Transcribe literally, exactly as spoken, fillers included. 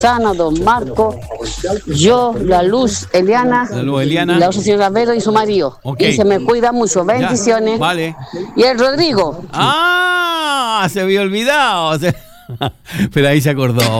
Sana, don Marco, yo, la Luz, Eliana, La Luz, Eliana. y la otra señora Vero y su marido. Ok. Y se me cuida mucho. Bendiciones. Ya, vale. Y el Rodrigo. Ah, se había olvidado. Pero ahí se acordó.